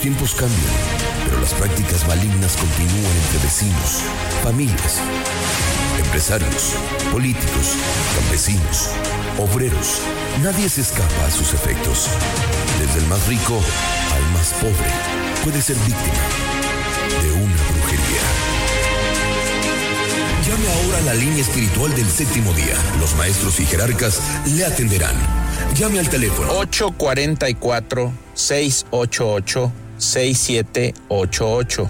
tiempos cambian, pero las prácticas malignas continúan entre vecinos, familias, empresarios, políticos, campesinos, obreros. Nadie se escapa a sus efectos. Desde el más rico al más pobre puede ser víctima de una brujería. Llame ahora a la línea espiritual del Séptimo Día. Los maestros y jerarcas le atenderán. Llame al teléfono 844-688-6788.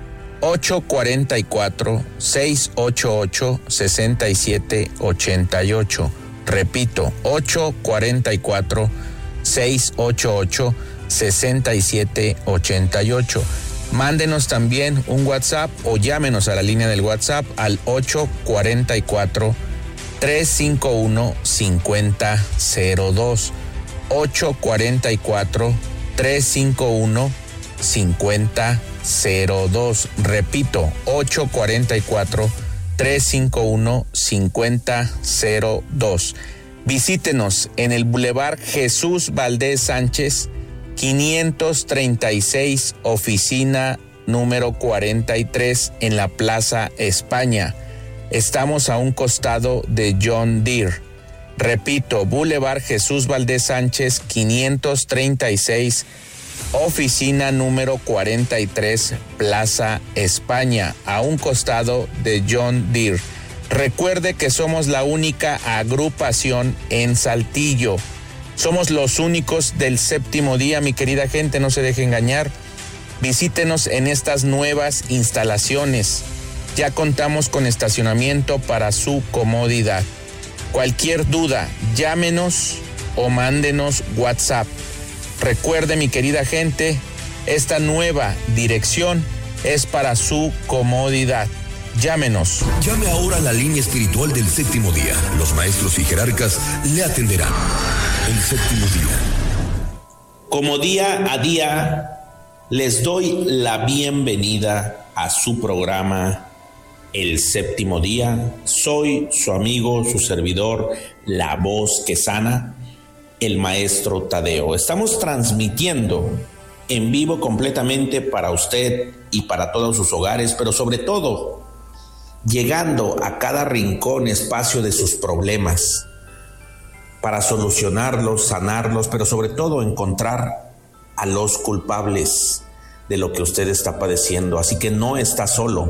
844-688-6788. Repito, 844-688-6788. Mándenos también un WhatsApp o llámenos a la línea del WhatsApp al 844-351-5002. 844-351-5002. Repito, 844-351-5002. Visítenos en el Boulevard Jesús Valdés Sánchez, 536, oficina número 43, en la Plaza España. Estamos a un costado de John Deere. Repito, Boulevard Jesús Valdés Sánchez, 536, oficina número 43, Plaza España, a un costado de John Deere. Recuerde que somos la única agrupación en Saltillo. Somos los únicos del Séptimo Día, mi querida gente, no se deje engañar. Visítenos en estas nuevas instalaciones. Ya contamos con estacionamiento para su comodidad. Cualquier duda, llámenos o mándenos WhatsApp. Recuerde, mi querida gente, esta nueva dirección es para su comodidad. Llámenos. Llame ahora a la línea espiritual del Séptimo Día. Los maestros y jerarcas le atenderán. El Séptimo Día. Como día a día, les doy la bienvenida a su programa El Séptimo Día. Soy su amigo, su servidor, la voz que sana, el maestro Tadeo. Estamos transmitiendo en vivo completamente para usted y para todos sus hogares, pero sobre todo llegando a cada rincón, espacio de sus problemas, para solucionarlos, sanarlos, pero sobre todo encontrar a los culpables de lo que usted está padeciendo. Así que no está solo.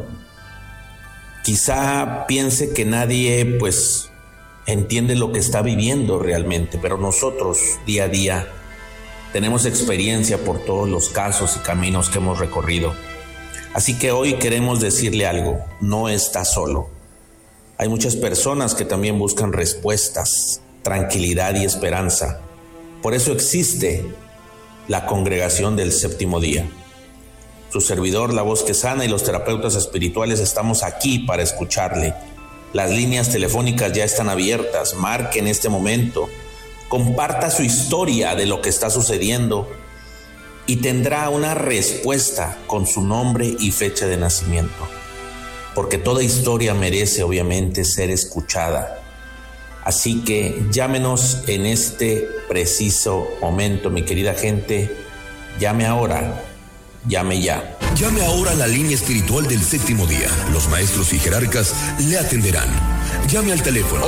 Quizá piense que nadie entiende lo que está viviendo realmente, pero nosotros día a día tenemos experiencia por todos los casos y caminos que hemos recorrido. Así que hoy queremos decirle algo: no está solo. Hay muchas personas que también buscan respuestas, tranquilidad y esperanza. Por eso existe la congregación del Séptimo Día. Su servidor, la voz que sana, y los terapeutas espirituales estamos aquí para escucharle. Las líneas telefónicas ya están abiertas. Marque en este momento, comparta su historia de lo que está sucediendo y tendrá una respuesta con su nombre y fecha de nacimiento, porque toda historia merece obviamente ser escuchada. Así que llámenos en este preciso momento, mi querida gente. Llame ahora, llame ya. Llame ahora a la línea espiritual del Séptimo Día. Los maestros y jerarcas le atenderán. Llame al teléfono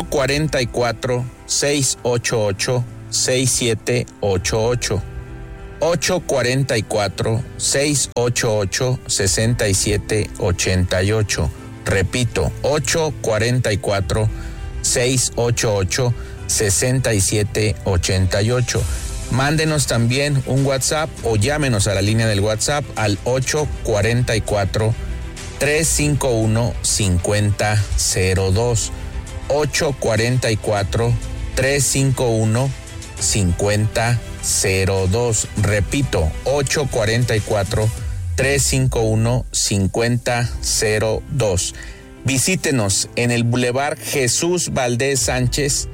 844-688-6788. 844-688-6788. Repito, 844-688-6788. Mándenos también un WhatsApp o llámenos a la línea del WhatsApp al 844-351-5002. 844-351-5002. Repito, 844-351-5002. Visítenos en el Boulevard Jesús Valdés Sánchez,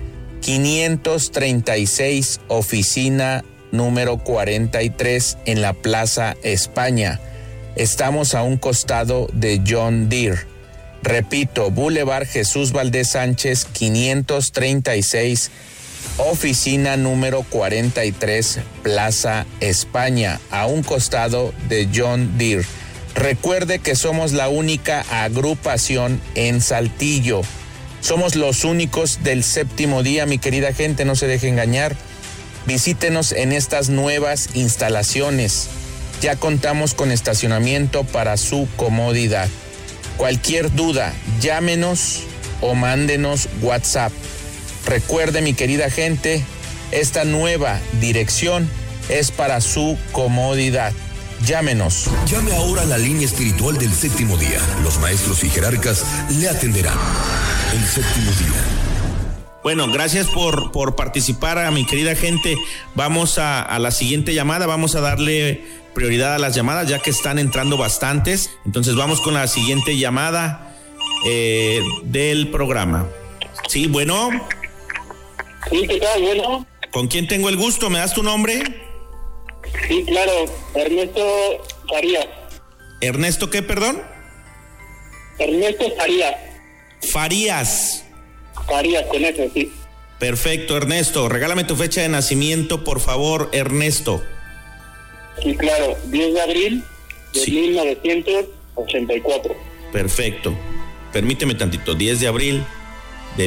536, oficina número 43, en la Plaza España. Estamos a un costado de John Deere. Repito, Boulevard Jesús Valdés Sánchez, 536, oficina número 43, Plaza España, a un costado de John Deere. Recuerde que somos la única agrupación en Saltillo. Somos los únicos del séptimo día, mi querida gente, no se deje engañar. Visítenos en estas nuevas instalaciones. Ya contamos con estacionamiento para su comodidad. Cualquier duda, llámenos o mándenos WhatsApp. Recuerde, mi querida gente, esta nueva dirección es para su comodidad. Llámenos. Llame ahora a la línea espiritual del séptimo día. Los maestros y jerarcas le atenderán. El séptimo día. Bueno, gracias por participar, a mi querida gente. Vamos a la siguiente llamada. Vamos a darle prioridad a las llamadas, ya que están entrando bastantes. Entonces vamos con la siguiente llamada del programa. Sí, bueno. Sí, ¿qué tal? Bueno. ¿Con quién tengo el gusto? ¿Me das tu nombre? Sí, claro, Ernesto Farías. ¿Ernesto qué, perdón? Ernesto Farías. Farías. Farías, con eso, sí. Perfecto, Ernesto. Regálame tu fecha de nacimiento, por favor, Ernesto. Sí, claro, 10 de abril de 1984. Perfecto. Permíteme tantito, 10 de abril de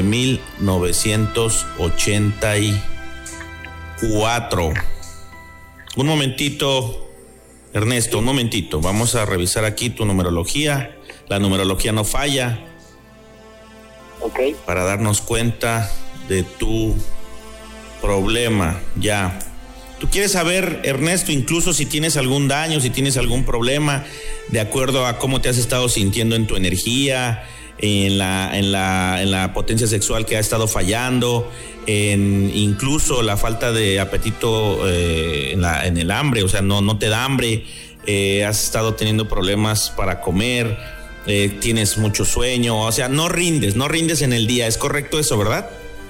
1984. Un momentito, Ernesto, un momentito. Vamos a revisar aquí tu numerología. La numerología no falla. Ok. Para darnos cuenta de tu problema, ya. Tú quieres saber, Ernesto, incluso si tienes algún daño, si tienes algún problema, de acuerdo a cómo te has estado sintiendo en tu energía, en la potencia sexual que ha estado fallando, en incluso la falta de apetito en el hambre, o sea, no te da hambre, has estado teniendo problemas para comer, tienes mucho sueño, o sea, no rindes en el día. ¿Es correcto eso, verdad?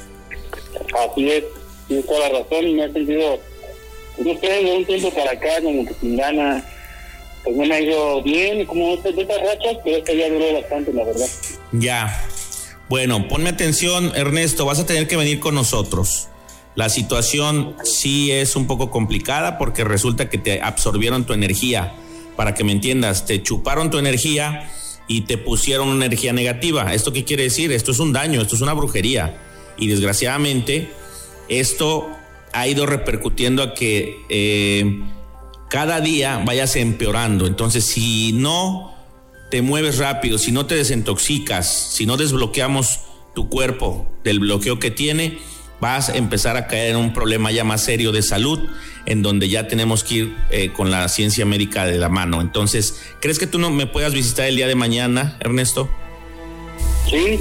Así es, tienes toda la razón, y me he sentido, no sé, de un tiempo para acá, como que sin ganas. Pues me ha ido bien, como de estas rachas, pero es que ya duró bastante, la verdad. Ya. Bueno, ponme atención, Ernesto, vas a tener que venir con nosotros. La situación sí es un poco complicada porque resulta que te absorbieron tu energía. Para que me entiendas, te chuparon tu energía y te pusieron una energía negativa. ¿Esto qué quiere decir? Esto es un daño, esto es una brujería. Y desgraciadamente, esto ha ido repercutiendo a que cada día vayas empeorando. Entonces, si no te mueves rápido, si no te desintoxicas, si no desbloqueamos tu cuerpo del bloqueo que tiene, vas a empezar a caer en un problema ya más serio de salud, en donde ya tenemos que ir con la ciencia médica de la mano. Entonces, ¿crees que tú no me puedas visitar el día de mañana, Ernesto? Sí.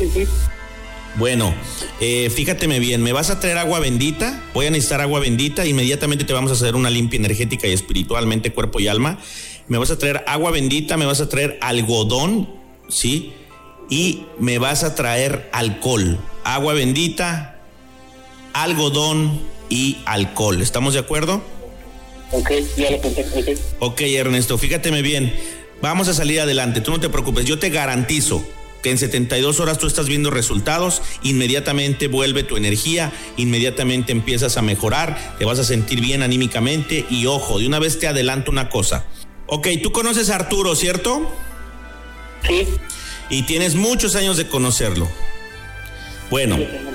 Bueno, fíjateme bien, me vas a traer agua bendita, voy a necesitar agua bendita, inmediatamente te vamos a hacer una limpia energética y espiritualmente, cuerpo y alma. Me vas a traer agua bendita, me vas a traer algodón, ¿sí? Y me vas a traer alcohol, agua bendita, algodón y alcohol. ¿Estamos de acuerdo? Ok, ya lo conté. Ok, Ernesto, fíjateme bien, vamos a salir adelante, tú no te preocupes, yo te garantizo que en 72 horas tú estás viendo resultados, inmediatamente vuelve tu energía, inmediatamente empiezas a mejorar, te vas a sentir bien anímicamente y ojo, de una vez te adelanto una cosa. Ok, tú conoces a Arturo, ¿cierto? Sí. Y tienes muchos años de conocerlo. Bueno,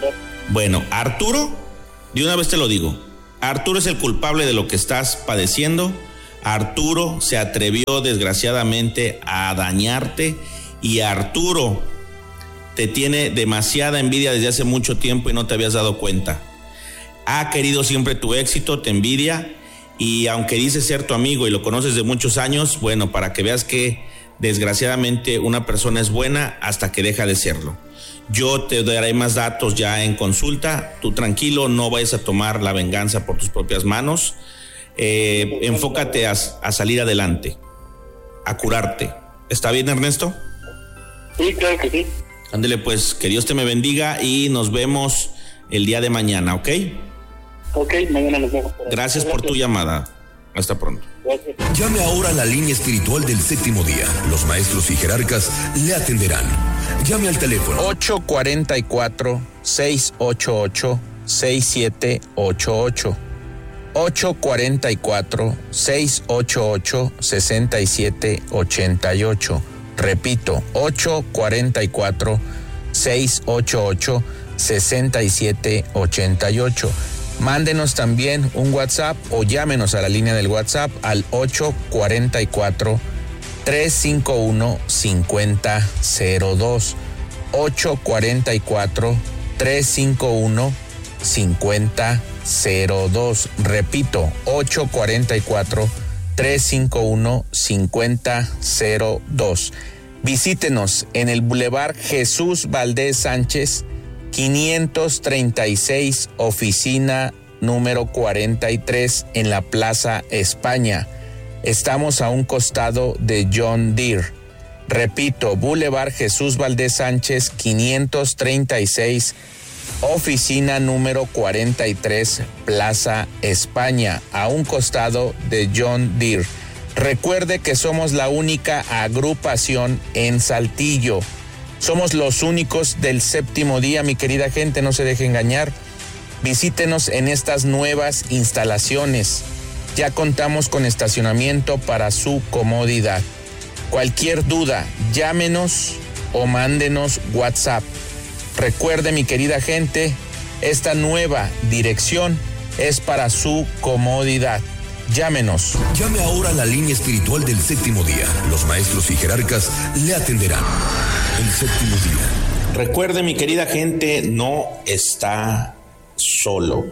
Arturo, de una vez te lo digo, Arturo es el culpable de lo que estás padeciendo. Arturo se atrevió desgraciadamente a dañarte y Arturo te tiene demasiada envidia desde hace mucho tiempo y no te habías dado cuenta. Ha querido siempre tu éxito, te envidia, y aunque dice ser tu amigo y lo conoces de muchos años, bueno, para que veas que desgraciadamente una persona es buena hasta que deja de serlo. Yo te daré más datos ya en consulta, tú tranquilo, no vayas a tomar la venganza por tus propias manos, enfócate a salir adelante, a curarte. ¿Está bien, Ernesto? Sí, claro que sí. Ándele pues, que Dios te me bendiga y nos vemos el día de mañana, ¿ok? Ok, mañana nos vemos. Gracias por tu llamada. Hasta pronto. Gracias. Llame ahora a la línea espiritual del séptimo día. Los maestros y jerarcas le atenderán. Llame al teléfono 844-688-41 844-688-6788. 844-688-6788. Repito, 844-688-6788. Mándenos también un WhatsApp o llámenos a la línea del WhatsApp al 844-351-5002. 844-351-5002. Repito, 844-351-5002. Visítenos en el Boulevard Jesús Valdés Sánchez, 536, oficina número 43, en la Plaza España. Estamos a un costado de John Deere. Repito, Boulevard Jesús Valdés Sánchez, 536, oficina número 43, Plaza España, a un costado de John Deere. Recuerde que somos la única agrupación en Saltillo. Somos los únicos del Séptimo Día, mi querida gente, no se deje engañar. Visítenos en estas nuevas instalaciones. Ya contamos con estacionamiento para su comodidad. Cualquier duda, llámenos o mándenos WhatsApp. Recuerde, mi querida gente, esta nueva dirección es para su comodidad. Llámenos. Llame ahora a la línea espiritual del Séptimo Día. Los maestros y jerarcas le atenderán. El Séptimo Día. Recuerde, mi querida gente, no está solo.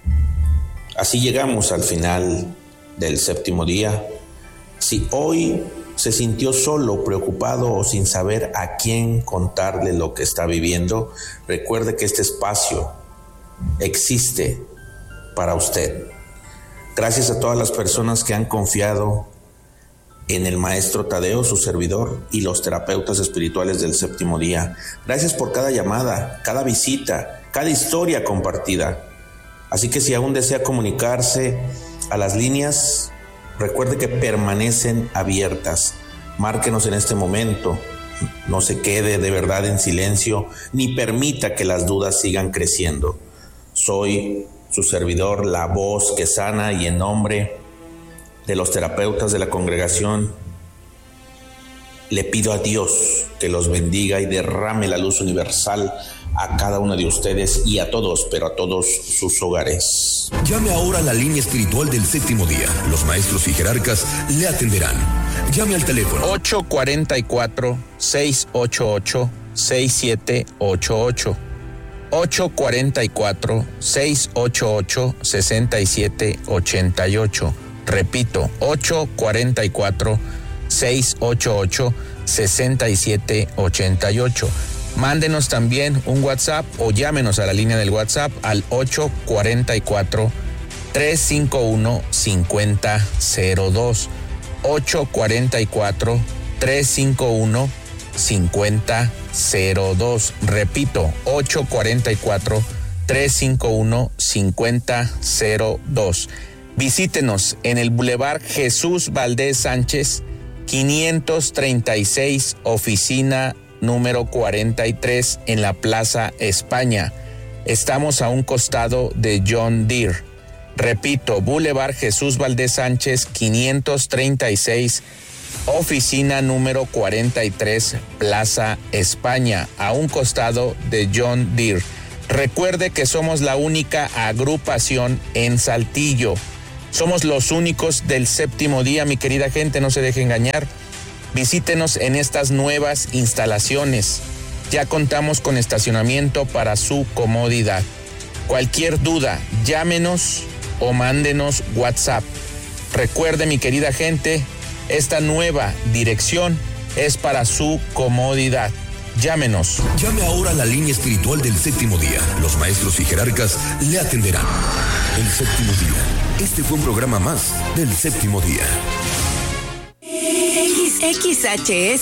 Así llegamos al final del Séptimo Día. Si hoy se sintió solo, preocupado o sin saber a quién contarle lo que está viviendo, recuerde que este espacio existe para usted. Gracias a todas las personas que han confiado en el maestro Tadeo, su servidor, y los terapeutas espirituales del Séptimo Día. Gracias por cada llamada, cada visita, cada historia compartida. Así que si aún desea comunicarse a las líneas, recuerde que permanecen abiertas. Márquenos en este momento. No se quede de verdad en silencio, ni permita que las dudas sigan creciendo. Soy su servidor, la voz que sana, y en nombre de los terapeutas de la congregación, le pido a Dios que los bendiga y derrame la luz universal a cada uno de ustedes y a todos, pero a todos sus hogares. Llame ahora a la línea espiritual del Séptimo Día. Los maestros y jerarcas le atenderán. Llame al teléfono 844-688-6788. 844-688-6788. Repito, 844-688-6788. Mándenos también un WhatsApp o llámenos a la línea del WhatsApp al 844-351-5002. 844-351-5002. Repito, 844-351-5002. Visítenos en el Boulevard Jesús Valdés Sánchez, 536, oficina número 43, en la Plaza España. Estamos a un costado de John Deere. Repito, Boulevard Jesús Valdés Sánchez, 536, oficina número 43, Plaza España, a un costado de John Deere. Recuerde que somos la única agrupación en Saltillo. Somos los únicos del Séptimo Día, mi querida gente, no se deje engañar. Visítenos en estas nuevas instalaciones. Ya contamos con estacionamiento para su comodidad. Cualquier duda, llámenos o mándenos WhatsApp. Recuerde, mi querida gente, esta nueva dirección es para su comodidad. Llámenos. Llame ahora a la línea espiritual del Séptimo Día. Los maestros y jerarcas le atenderán. El Séptimo Día. Este fue un programa más del Séptimo Día. XHS